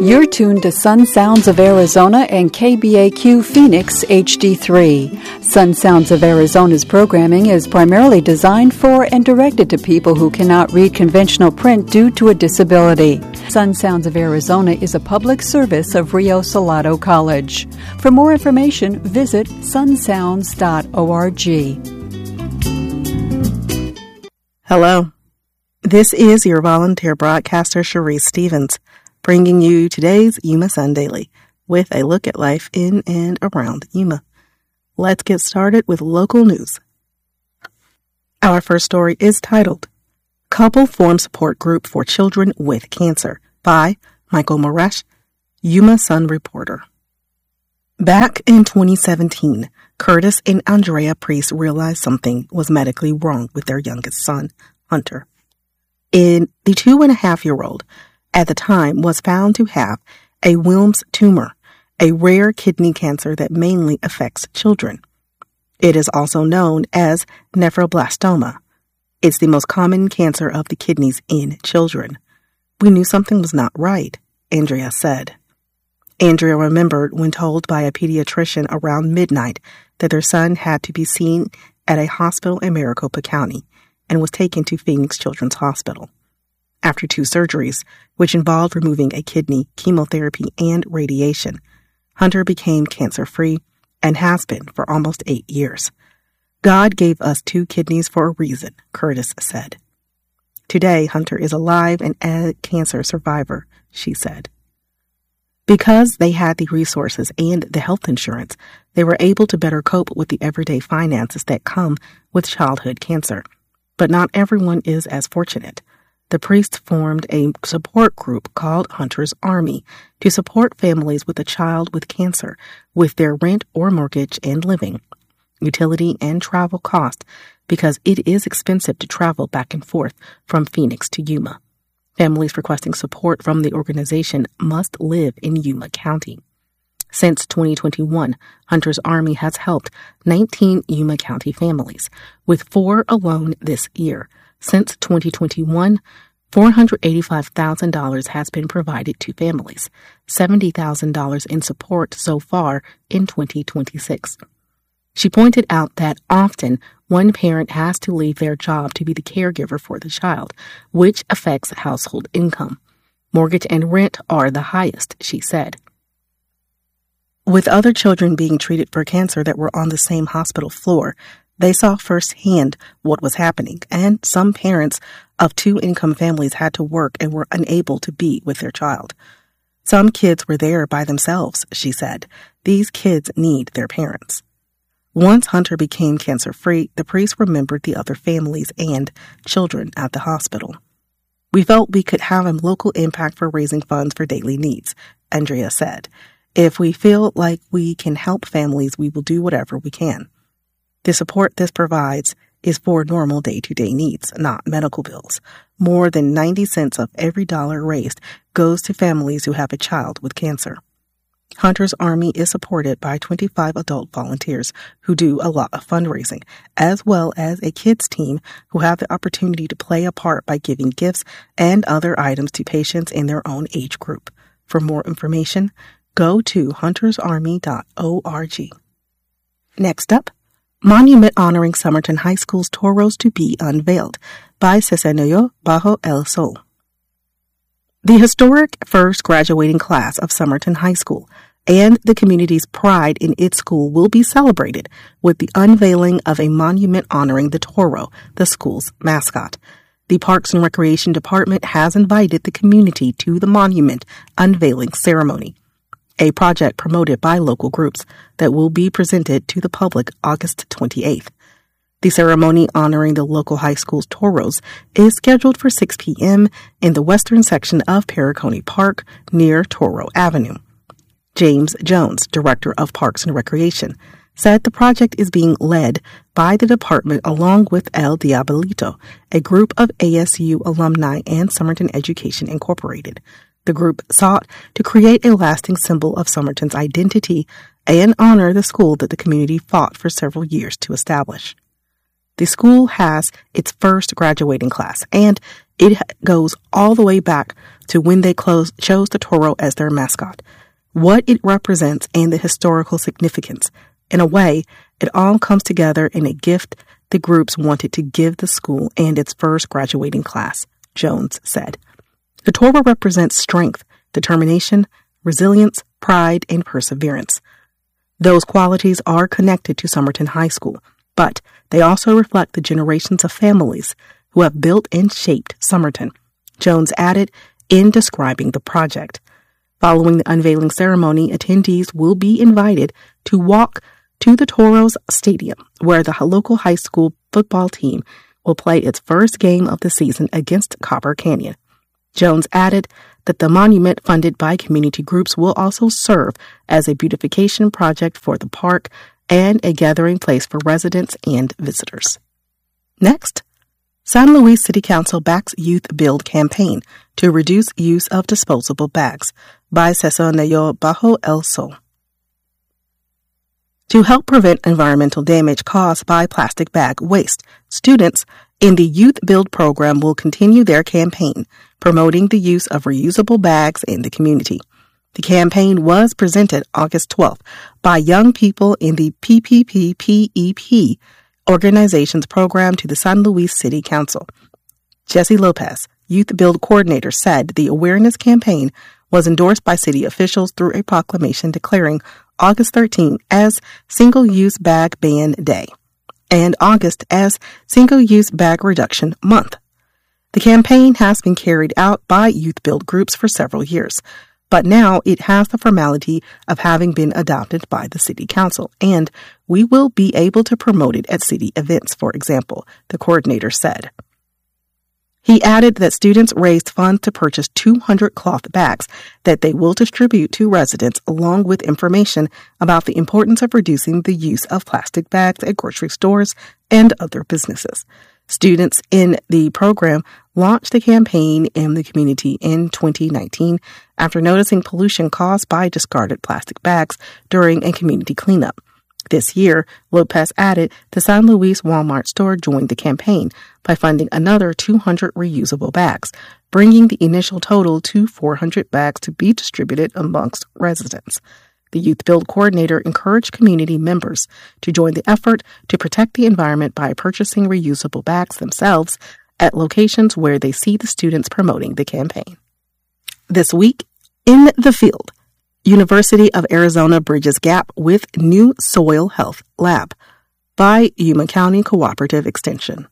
You're tuned to Sun Sounds of Arizona and KBAQ Phoenix HD3. Sun Sounds of Arizona's programming is primarily designed for and directed to people who cannot read conventional print due to a disability. Sun Sounds of Arizona is a public service of Rio Salado College. For more information, visit sunsounds.org. Hello. This is your volunteer broadcaster, Cherise Stevens, bringing you today's Yuma Sun Daily with a look at life in and around Yuma. Let's get started with local news. Our first story is titled, Couple Form Support Group for Children with Cancer by Michael Moresh, Yuma Sun reporter. Back in 2017, Curtis and Andrea Priest realized something was medically wrong with their youngest son, Hunter. The 2.5-year-old at the time was found to have a Wilms tumor, a rare kidney cancer that mainly affects children. It is also known as nephroblastoma. It's the most common cancer of the kidneys in children. We knew something was not right, Andrea said. Andrea remembered when told by a pediatrician around midnight that their son had to be seen at a hospital in Maricopa County and was taken to Phoenix Children's Hospital. After 2 surgeries, which involved removing a kidney, chemotherapy, and radiation, Hunter became cancer-free and has been for almost 8 years. God gave us 2 kidneys for a reason, Curtis said. Today, Hunter is alive and a cancer survivor, she said. Because they had the resources and the health insurance, they were able to better cope with the everyday finances that come with childhood cancer. But not everyone is as fortunate. The Priests formed a support group called Hunter's Army to support families with a child with cancer with their rent or mortgage and living, utility and travel costs, because it is expensive to travel back and forth from Phoenix to Yuma. Families requesting support from the organization must live in Yuma County. Since 2021, Hunter's Army has helped 19 Yuma County families, with 4 alone this year. Since 2021, $485,000 has been provided to families, $70,000 in support so far in 2026. She pointed out that often one parent has to leave their job to be the caregiver for the child, which affects household income. Mortgage and rent are the highest, she said. With other children being treated for cancer that were on the same hospital floor, they saw firsthand what was happening, and some parents of 2-income families had to work and were unable to be with their child. Some kids were there by themselves, she said. These kids need their parents. Once Hunter became cancer-free, the Priests remembered the other families and children at the hospital. We felt we could have a local impact for raising funds for daily needs, Andrea said. If we feel like we can help families, we will do whatever we can. The support this provides is for normal day-to-day needs, not medical bills. More than 90 cents of every dollar raised goes to families who have a child with cancer. Hunter's Army is supported by 25 adult volunteers who do a lot of fundraising, as well as a kids team who have the opportunity to play a part by giving gifts and other items to patients in their own age group. For more information, go to huntersarmy.org. Next up, Monument honoring Somerton High School's toros to be unveiled by Cesenoyo Bajo el Sol. The historic first graduating class of Somerton High School and the community's pride in its school will be celebrated with the unveiling of a monument honoring the toro, the school's mascot. The Parks and Recreation Department has invited the community to the monument unveiling ceremony, a project promoted by local groups that will be presented to the public August 28th. The ceremony honoring the local high school's toros is scheduled for 6 p.m. in the western section of Pericone Park near Toro Avenue. James Jones, Director of Parks and Recreation, said the project is being led by the department along with El Diablito, a group of ASU alumni and Somerton Education Incorporated. The group sought to create a lasting symbol of Somerton's identity and honor the school that the community fought for several years to establish. The school has its first graduating class, and it goes all the way back to when they chose the toro as their mascot, what it represents, and the historical significance. In a way, it all comes together in a gift the groups wanted to give the school and its first graduating class, Jones said. The toro represents strength, determination, resilience, pride, and perseverance. Those qualities are connected to Somerton High School, but they also reflect the generations of families who have built and shaped Somerton, Jones added in describing the project. Following the unveiling ceremony, attendees will be invited to walk to the Toros Stadium, where the local high school football team will play its first game of the season against Copper Canyon. Jones added that the monument funded by community groups will also serve as a beautification project for the park and a gathering place for residents and visitors. Next, San Luis City Council backs Youth Build campaign to reduce use of disposable bags by Cesar Nayo Bajo El Sol. To help prevent environmental damage caused by plastic bag waste, students in the Youth Build program will continue their campaign, promoting the use of reusable bags in the community. The campaign was presented August 12th by young people in the PPP-PEP organization's program to the San Luis City Council. Jesse Lopez, Youth Build coordinator, said the awareness campaign was endorsed by city officials through a proclamation declaring August 13 as Single-Use Bag Ban Day and August as Single-Use Bag Reduction Month. The campaign has been carried out by Youth Build groups for several years, but now it has the formality of having been adopted by the City Council, and we will be able to promote it at city events, for example, the coordinator said. He added that students raised funds to purchase 200 cloth bags that they will distribute to residents, along with information about the importance of reducing the use of plastic bags at grocery stores and other businesses. Students in the program launched the campaign in the community in 2019 after noticing pollution caused by discarded plastic bags during a community cleanup. This year, Lopez added the San Luis Walmart store joined the campaign by funding another 200 reusable bags, bringing the initial total to 400 bags to be distributed amongst residents. The Youth Build coordinator encouraged community members to join the effort to protect the environment by purchasing reusable bags themselves at locations where they see the students promoting the campaign. This week, in the field, University of Arizona bridges gap with new soil health lab by Yuma County Cooperative Extension.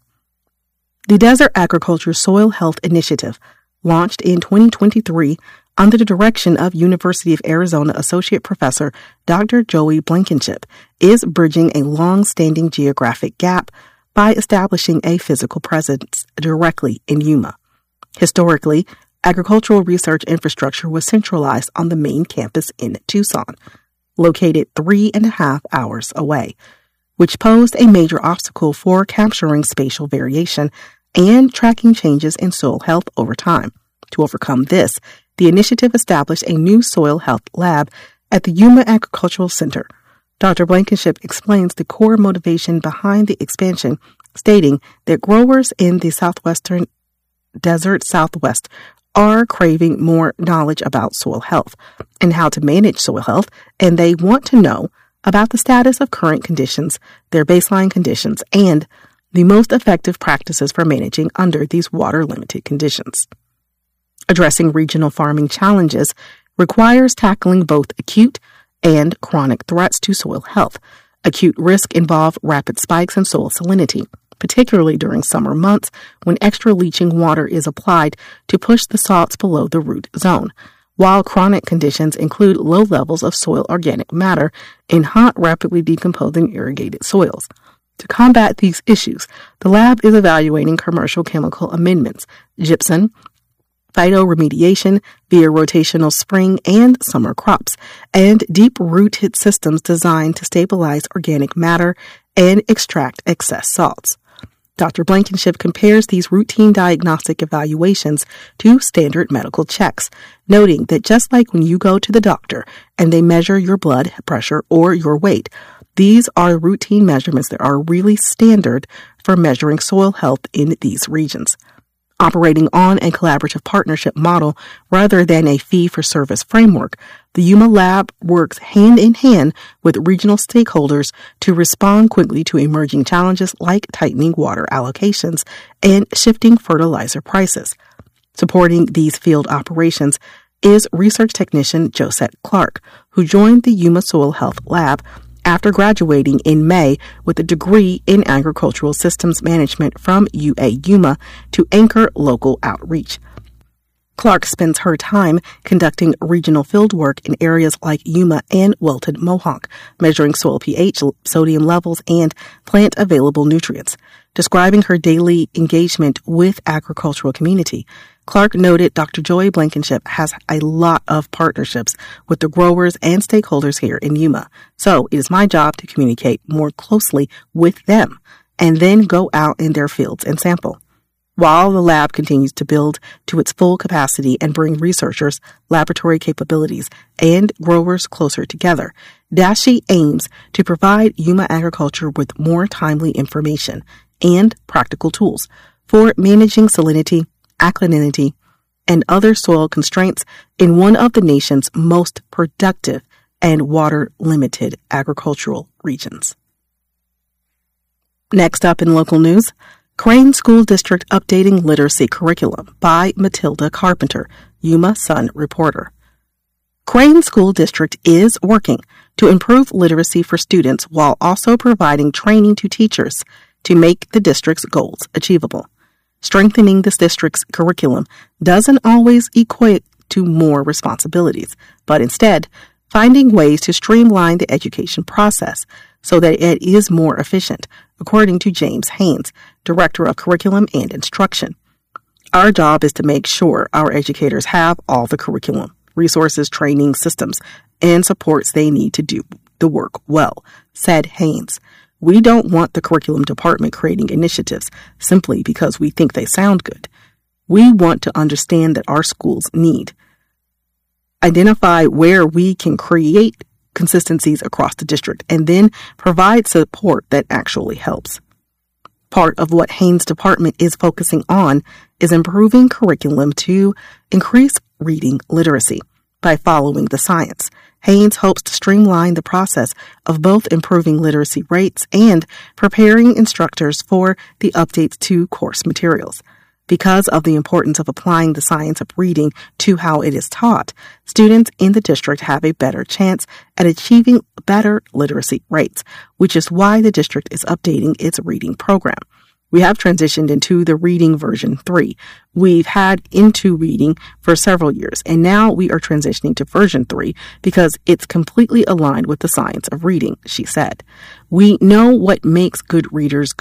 The Desert Agriculture Soil Health Initiative, launched in 2023 under the direction of University of Arizona Associate Professor Dr. Joey Blankenship, is bridging a long-standing geographic gap by establishing a physical presence directly in Yuma. Historically, agricultural research infrastructure was centralized on the main campus in Tucson, located 3.5 hours away, which posed a major obstacle for capturing spatial variation and tracking changes in soil health over time. To overcome this, the initiative established a new soil health lab at the Yuma Agricultural Center. Dr. Blankenship explains the core motivation behind the expansion, stating that growers in the southwestern desert Southwest are craving more knowledge about soil health and how to manage soil health, and they want to know about the status of current conditions, their baseline conditions, and the most effective practices for managing under these water-limited conditions. Addressing regional farming challenges requires tackling both acute and chronic threats to soil health. Acute risk involve rapid spikes in soil salinity, particularly during summer months when extra leaching water is applied to push the salts below the root zone, while chronic conditions include low levels of soil organic matter in hot, rapidly decomposing irrigated soils. To combat these issues, the lab is evaluating commercial chemical amendments, gypsum, phytoremediation via rotational spring and summer crops, and deep-rooted systems designed to stabilize organic matter and extract excess salts. Dr. Blankenship compares these routine diagnostic evaluations to standard medical checks, noting that just like when you go to the doctor and they measure your blood pressure or your weight, these are routine measurements that are really standard for measuring soil health in these regions. Operating on a collaborative partnership model rather than a fee-for-service framework, the Yuma Lab works hand-in-hand with regional stakeholders to respond quickly to emerging challenges like tightening water allocations and shifting fertilizer prices. Supporting these field operations is research technician Josette Clark, who joined the Yuma Soil Health Lab after graduating in May with a degree in agricultural systems management from UA-Yuma to anchor local outreach. Clark spends her time conducting regional fieldwork in areas like Yuma and Welton Mohawk, measuring soil pH, sodium levels, and plant-available nutrients. Describing her daily engagement with agricultural community, Clark noted Dr. Joy Blankenship has a lot of partnerships with the growers and stakeholders here in Yuma, so it is my job to communicate more closely with them and then go out in their fields and sample. While the lab continues to build to its full capacity and bring researchers, laboratory capabilities, and growers closer together, DASHE aims to provide Yuma agriculture with more timely information and practical tools for managing salinity, alkalinity, and other soil constraints in one of the nation's most productive and water-limited agricultural regions. Next up in local news, Crane School District Updating Literacy Curriculum by Matilda Carpenter, Yuma Sun reporter. Crane School District is working to improve literacy for students while also providing training to teachers to make the district's goals achievable. Strengthening this district's curriculum doesn't always equate to more responsibilities, but instead, finding ways to streamline the education process so that it is more efficient, according to James Haynes, Director of Curriculum and Instruction. Our job is to make sure our educators have all the curriculum, resources, training, systems, and supports they need to do the work well, said Haynes. We don't want the curriculum department creating initiatives simply because we think they sound good. We want to understand that our schools need. Identify where we can create consistencies across the district and then provide support that actually helps. Part of what Haynes' department is focusing on is improving curriculum to increase reading literacy by following the science. Haynes hopes to streamline the process of both improving literacy rates and preparing instructors for the updates to course materials. Because of the importance of applying the science of reading to how it is taught, students in the district have a better chance at achieving better literacy rates, which is why the district is updating its reading program. We have transitioned into the reading version 3. We've had into reading for several years, and now we are transitioning to version 3 because it's completely aligned with the science of reading, she said. We know what makes good readers,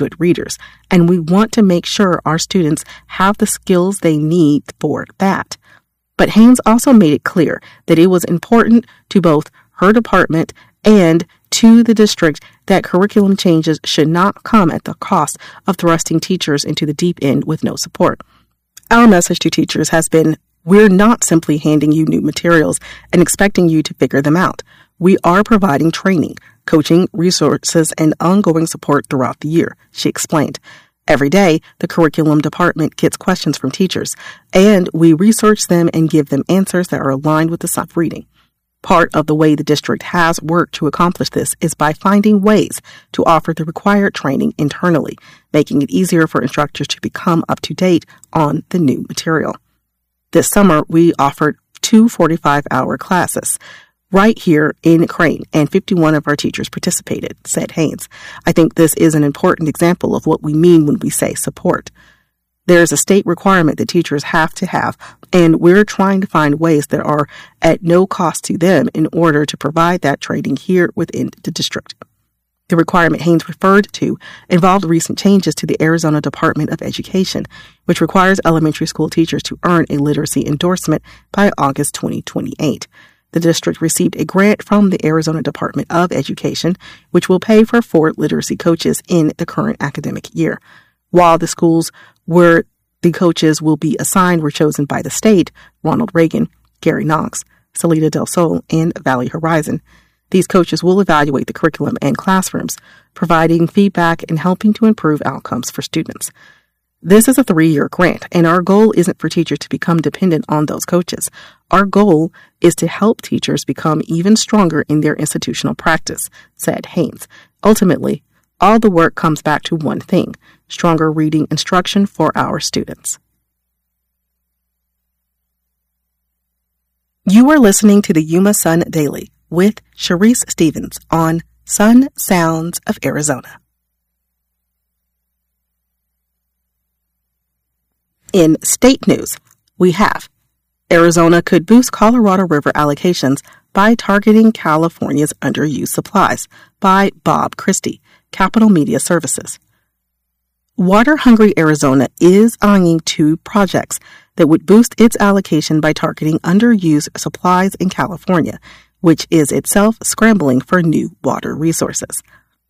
and we want to make sure our students have the skills they need for that. But Haynes also made it clear that it was important to both her department and to the district that curriculum changes should not come at the cost of thrusting teachers into the deep end with no support. Our message to teachers has been, we're not simply handing you new materials and expecting you to figure them out. We are providing training, coaching, resources, and ongoing support throughout the year, she explained. Every day, the curriculum department gets questions from teachers, and we research them and give them answers that are aligned with the science of reading. Part of the way the district has worked to accomplish this is by finding ways to offer the required training internally, making it easier for instructors to become up to date on the new material. This summer, we offered 2 45-hour classes right here in Crane, and 51 of our teachers participated, said Haynes. I think this is an important example of what we mean when we say support. There is a state requirement that teachers have to have, and we're trying to find ways that are at no cost to them in order to provide that training here within the district. The requirement Haynes referred to involved recent changes to the Arizona Department of Education, which requires elementary school teachers to earn a literacy endorsement by August 2028. The district received a grant from the Arizona Department of Education, which will pay for 4 literacy coaches in the current academic year. While the schools where the coaches will be assigned were chosen by the state, Ronald Reagan, Gary Knox, Salida del Sol, and Valley Horizon. These coaches will evaluate the curriculum and classrooms, providing feedback and helping to improve outcomes for students. This is a 3-year grant, and our goal isn't for teachers to become dependent on those coaches. Our goal is to help teachers become even stronger in their institutional practice, said Haynes. Ultimately, all the work comes back to one thing: stronger reading instruction for our students. You are listening to the Yuma Sun Daily with Sharice Stevens on Sun Sounds of Arizona. In state news, we have Arizona could boost Colorado River allocations by targeting California's underused supplies by Bob Christie, Capital Media Services. Water-hungry Arizona is eyeing 2 projects that would boost its allocation by targeting underused supplies in California, which is itself scrambling for new water resources.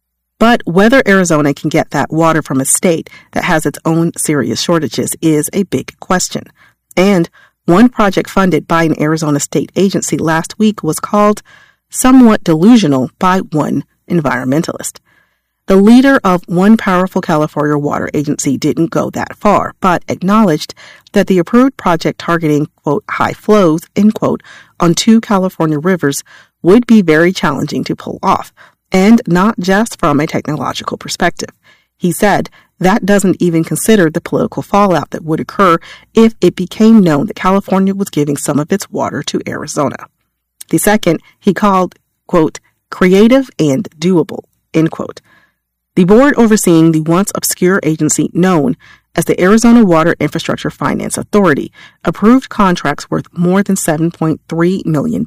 But whether Arizona can get that water from a state that has its own serious shortages is a big question. And one project funded by an Arizona state agency last week was called somewhat delusional by one environmentalist. The leader of one powerful California water agency didn't go that far, but acknowledged that the approved project targeting, quote, high flows, end quote, on 2 California rivers would be very challenging to pull off, and not just from a technological perspective. He said that doesn't even consider the political fallout that would occur if it became known that California was giving some of its water to Arizona. The second he called, quote, creative and doable, end quote. The board overseeing the once obscure agency known as the Arizona Water Infrastructure Finance Authority approved contracts worth more than $7.3 million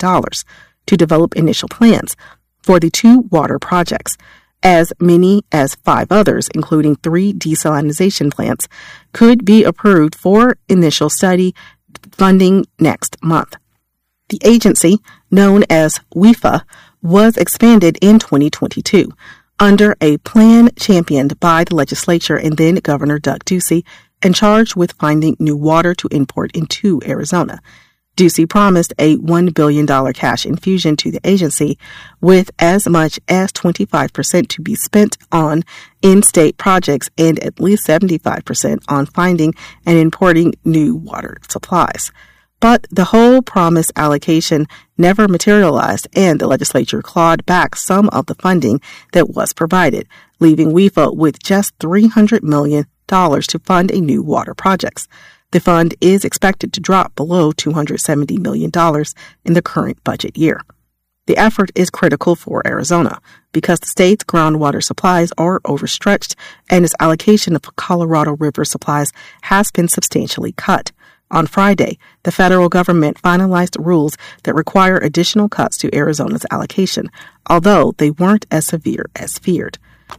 to develop initial plans for the 2 water projects. As many as 5 others, including 3 desalination plants, could be approved for initial study funding next month. The agency, known as WIFA, was expanded in 2022 under a plan championed by the legislature and then Governor Doug Ducey and charged with finding new water to import into Arizona. Ducey promised a $1 billion cash infusion to the agency, with as much as 25% to be spent on in-state projects and at least 75% on finding and importing new water supplies. But the whole promised allocation never materialized, and the legislature clawed back some of the funding that was provided, leaving WIFA with just $300 million to fund a new water projects. The fund is expected to drop below $270 million in the current budget year. The effort is critical for Arizona because the state's groundwater supplies are overstretched and its allocation of Colorado River supplies has been substantially cut. On Friday, the federal government finalized rules that require additional cuts to Arizona's allocation, although they weren't as severe as feared.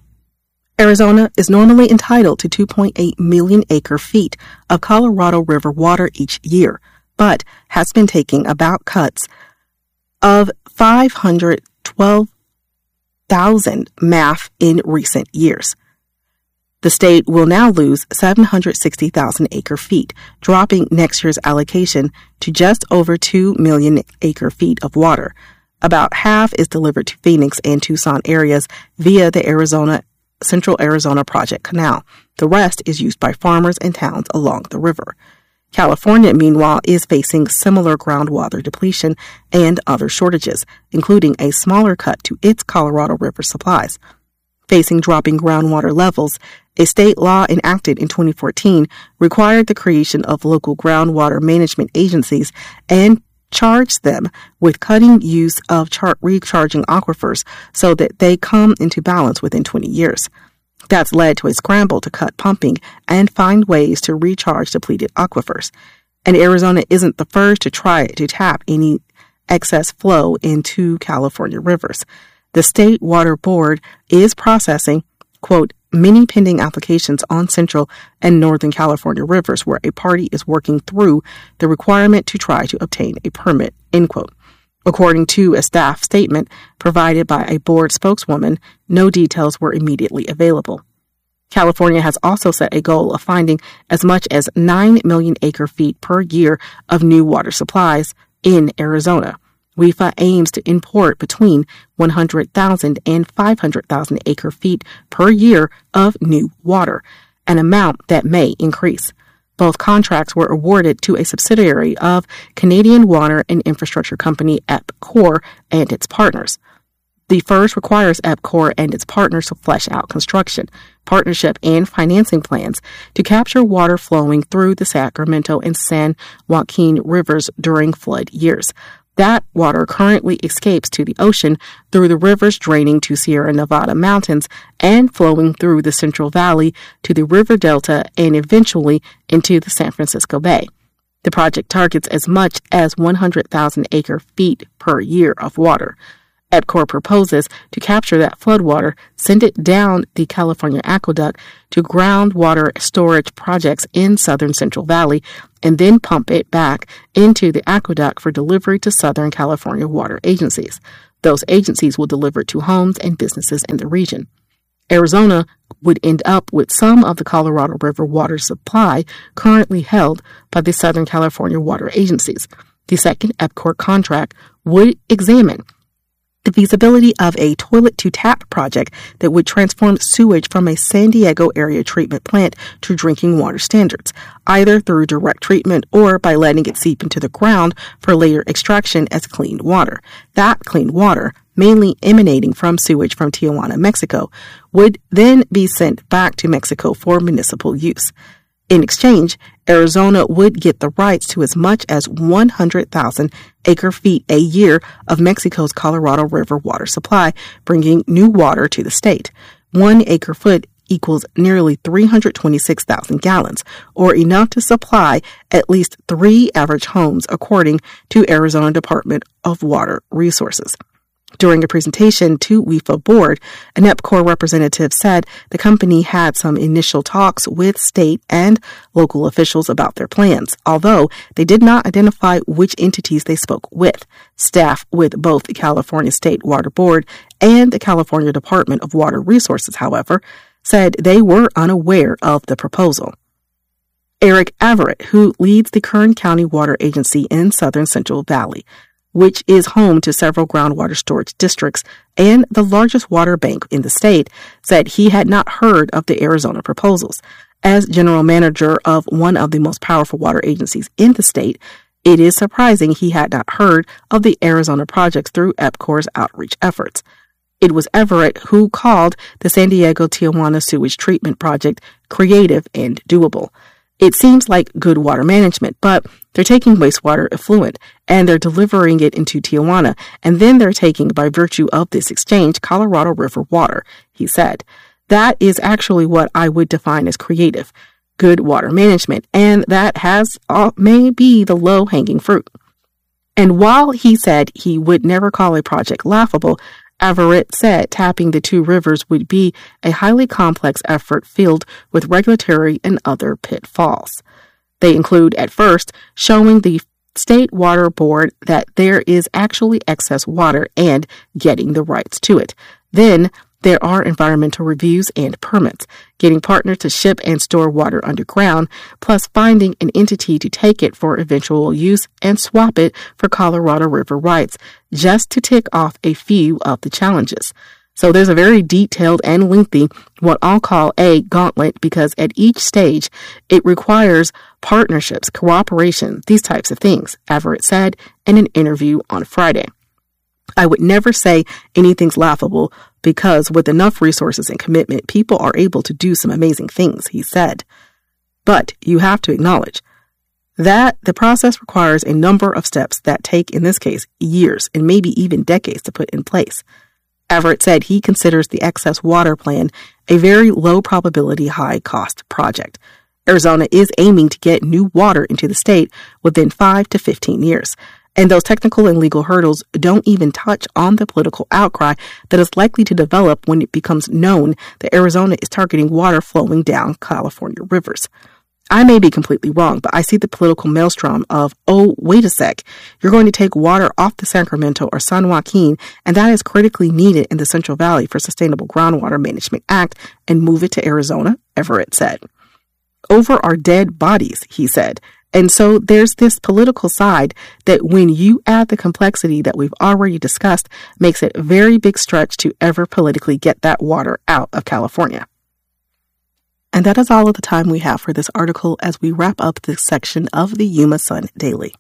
Arizona is normally entitled to 2.8 million acre-feet of Colorado River water each year, but has been taking about cuts of 512,000 MAF in recent years. The state will now lose 760,000 acre-feet, dropping next year's allocation to just over 2 million acre-feet of water. About half is delivered to Phoenix and Tucson areas via the Central Arizona Project Canal. The rest is used by farmers and towns along the river. California, meanwhile, is facing similar groundwater depletion and other shortages, including a smaller cut to its Colorado River supplies. Facing dropping groundwater levels, a state law enacted in 2014 required the creation of local groundwater management agencies and charged them with cutting use of recharging aquifers so that they come into balance within 20 years. That's led to a scramble to cut pumping and find ways to recharge depleted aquifers. And Arizona isn't the first to try to tap any excess flow into California rivers. The State Water Board is processing, quote, many pending applications on Central and Northern California rivers where a party is working through the requirement to try to obtain a permit, end quote. According to a staff statement provided by a board spokeswoman, no details were immediately available. California has also set a goal of finding as much as 9 million acre-feet per year of new water supplies in Arizona. WIFA aims to import between 100,000 and 500,000 acre-feet per year of new water. an amount that may increase. Both contracts were awarded to a subsidiary of Canadian water and infrastructure company EPCOR and its partners. The first requires EPCOR and its partners to flesh out construction, partnership, and financing plans to capture water flowing through the Sacramento and San Joaquin rivers during flood years. That water currently escapes to the ocean through the rivers draining to Sierra Nevada mountains and flowing through the Central Valley to the river delta and eventually into the San Francisco Bay. The project targets as much as 100,000 acre-feet per year of water. EPCOR proposes to capture that floodwater, send it down the California Aqueduct to groundwater storage projects in southern Central Valley, and then pump it back into the aqueduct for delivery to Southern California water agencies. Those agencies will deliver to homes and businesses in the region. Arizona would end up with some of the Colorado River water supply currently held by the Southern California water agencies. The second EPCOR contract would examine the feasibility of a toilet-to-tap project that would transform sewage from a San Diego area treatment plant to drinking water standards, either through direct treatment or by letting it seep into the ground for later extraction as clean water. That clean water, mainly emanating from sewage from Tijuana, Mexico, would then be sent back to Mexico for municipal use. In exchange, Arizona would get the rights to as much as 100,000 acre-feet a year of Mexico's Colorado River water supply, bringing new water to the state. 1 acre-foot equals nearly 326,000 gallons, or enough to supply at least 3 average homes, according to Arizona Department of Water Resources. During a presentation to WEFA board, an EPCOR representative said the company had some initial talks with state and local officials about their plans, although they did not identify which entities they spoke with. Staff with both the California State Water Board and the California Department of Water Resources, however, said they were unaware of the proposal. Eric Averett, who leads the Kern County Water Agency in southern Central Valley, which is home to several groundwater storage districts and the largest water bank in the state, said he had not heard of the Arizona proposals. As general manager of one of the most powerful water agencies in the state, it is surprising he had not heard of the Arizona projects through EPCOR's outreach efforts. It was Averett who called the San Diego-Tijuana sewage treatment project creative and doable. It seems like good water management, but they're taking wastewater effluent and they're delivering it into Tijuana, and then they're taking, by virtue of this exchange, Colorado River water, he said. That is actually what I would define as creative, good water management, and that may be the low-hanging fruit. And while he said he would never call a project laughable, Averett said tapping the two rivers would be a highly complex effort filled with regulatory and other pitfalls. They include, at first, showing the State Water Board that there is actually excess water and getting the rights to it. Then, there are environmental reviews and permits, getting partners to ship and store water underground, plus finding an entity to take it for eventual use and swap it for Colorado River rights, just to tick off a few of the challenges. So there's a very detailed and lengthy, what I'll call a gauntlet, because at each stage, it requires partnerships, cooperation, these types of things, Averett said in an interview on Friday. I would never say anything's laughable because with enough resources and commitment, people are able to do some amazing things, he said. But you have to acknowledge that the process requires a number of steps that take, in this case, years and maybe even decades to put in place. Averett said he considers the excess water plan a very low probability, high cost project. Arizona is aiming to get new water into the state within 5 to 15 years. And those technical and legal hurdles don't even touch on the political outcry that is likely to develop when it becomes known that Arizona is targeting water flowing down California rivers. I may be completely wrong, but I see the political maelstrom of, oh, wait a sec, you're going to take water off the Sacramento or San Joaquin, and that is critically needed in the Central Valley for Sustainable Groundwater Management Act, and move it to Arizona, Averett said. Over our dead bodies, he said. And so there's this political side that when you add the complexity that we've already discussed, makes it a very big stretch to ever politically get that water out of California. And that is all of the time we have for this article as we wrap up this section of the Yuma Sun Daily.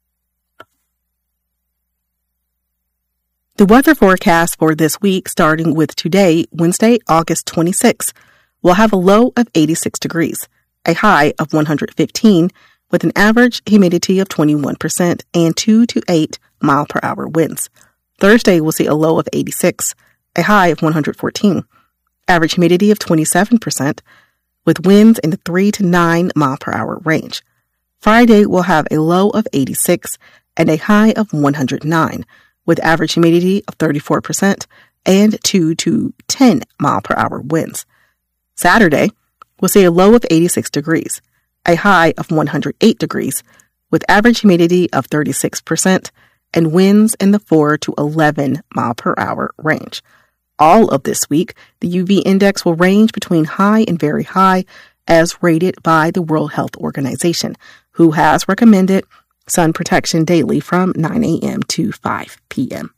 The weather forecast for this week, starting with today, Wednesday, August 26th, will have a low of 86 degrees, a high of 115, with an average humidity of 21% and 2 to 8 mile per hour winds. Thursday will see a low of 86, a high of 114, average humidity of 27%, with winds in the 3 to 9 mile per hour range. Friday will have a low of 86 and a high of 109, with average humidity of 34% and 2 to 10 mile per hour winds. Saturday will see a low of 86 degrees, a high of 108 degrees, with average humidity of 36% and winds in the 4 to 11 mile per hour range. All of this week, the UV index will range between high and very high as rated by the World Health Organization, who has recommended sun protection daily from 9 a.m. to 5 p.m.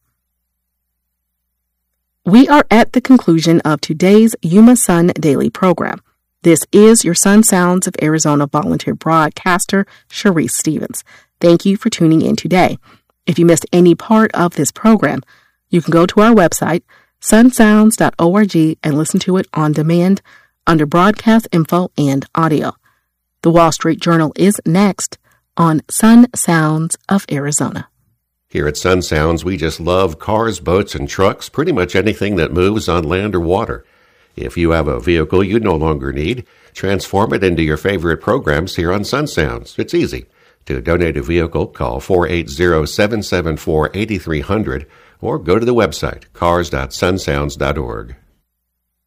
We are at the conclusion of today's Yuma Sun Daily program. This is your Sun Sounds of Arizona volunteer broadcaster, Sharice Stevens. Thank you for tuning in today. If you missed any part of this program, you can go to our website, sunsounds.org, and listen to it on demand under broadcast info and audio. The Wall Street Journal is next on Sun Sounds of Arizona. Here at Sun Sounds, we just love cars, boats, and trucks, pretty much anything that moves on land or water. If you have a vehicle you no longer need, transform it into your favorite programs here on Sun Sounds. It's easy. To donate a vehicle, call 480-774-8300 or go to the website, cars.sunsounds.org.